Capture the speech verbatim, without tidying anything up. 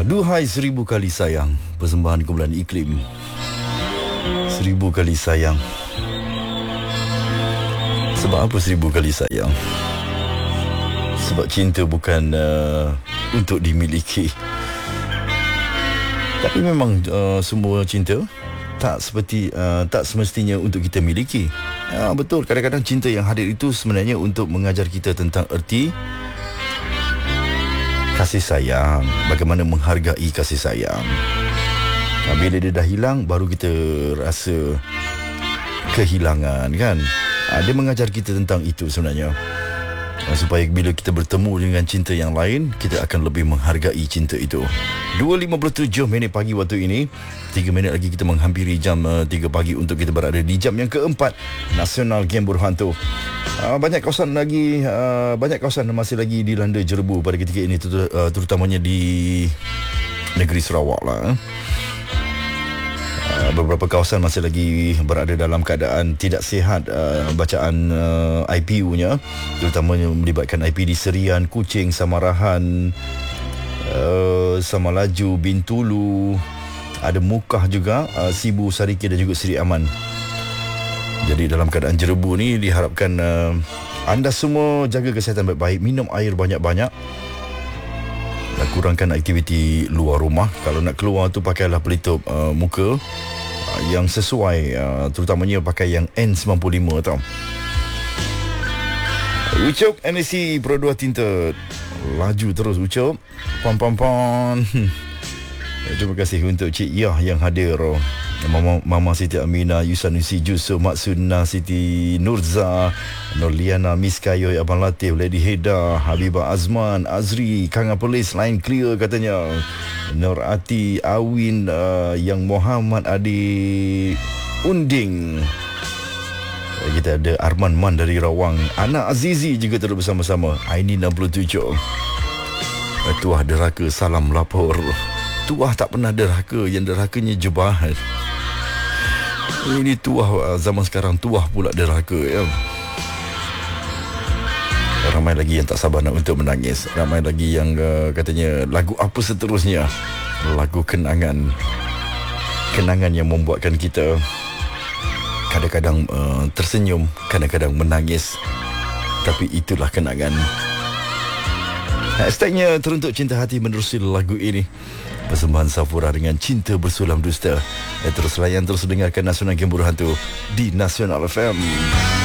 Duhai seribu kali sayang, persembahan kumpulan Iklim. Seribu kali sayang. Sebab apa seribu kali sayang? Sebab cinta bukan uh, untuk dimiliki. Tapi memang uh, semua cinta tak seperti uh, tak semestinya untuk kita miliki. Ya, betul, kadang-kadang cinta yang hadir itu sebenarnya untuk mengajar kita tentang erti kasih sayang, bagaimana menghargai kasih sayang. Nah, bila dia dah hilang, baru kita rasa kehilangan, kan? Nah, dia mengajar kita tentang itu sebenarnya. Nah, supaya bila kita bertemu dengan cinta yang lain, kita akan lebih menghargai cinta itu. dua lima puluh tujuh minit pagi waktu ini. tiga minit lagi kita menghampiri jam uh, tiga pagi untuk kita berada di jam yang keempat Nasional Game Berhantu. Uh, banyak kawasan lagi uh, banyak kawasan masih lagi dilanda jerebu pada ketika ini, terutamanya di negeri Sarawak lah. Uh, beberapa kawasan masih lagi berada dalam keadaan tidak sihat uh, bacaan uh, I P U-nya, terutamanya melibatkan I P di Serian, Kuching, Samarahan, uh, Samalaju, Bintulu, ada Mukah juga, uh, Sibu, Sariki dan juga Seri Aman. Jadi dalam keadaan jerebu ni diharapkan uh, anda semua jaga kesihatan baik-baik, minum air banyak-banyak, dan kurangkan aktiviti luar rumah. Kalau nak keluar tu pakailah pelitup uh, muka uh, yang sesuai, uh, terutamanya pakai yang N sembilan puluh lima tau. Ucup M S C Pro dua Tinta, laju terus Ucup. Pam pam pam. Terima kasih untuk Cik Yah yang hadir, Mama, Mama Siti Aminah, Yusanusi Jusuf, Mak Sunnah, Siti Nurza, Nurliana, Miss Kayoy, Abang Latif, Lady Heda, Habibah Azman, Azri, Kang Polis, line clear katanya. Nur Ati, Awin, uh, Yang Muhammad Adi Unding. Kita ada Arman Man dari Rawang, Anak Azizi juga terus bersama-sama. Aini enam puluh tujuh. Tuah deraka, salam lapor. Tuah tak pernah derhaka, yang derhakanya jebahan. Ini tuah zaman sekarang, tuah pula derhaka, ya. Ramai lagi yang tak sabar nak untuk menangis. Ramai lagi yang uh, katanya lagu apa seterusnya, lagu kenangan. Kenangan yang membuatkan kita kadang-kadang uh, tersenyum, kadang-kadang menangis. Tapi itulah kenangan. Hashtagnya Teruntuk Cinta Hati menerusi lagu ini. Persembahan Safura dengan Cinta Bersulam Dusta. Eh, terus layan, terus dengarkan Nasional Game Berhantu di Nasional F M.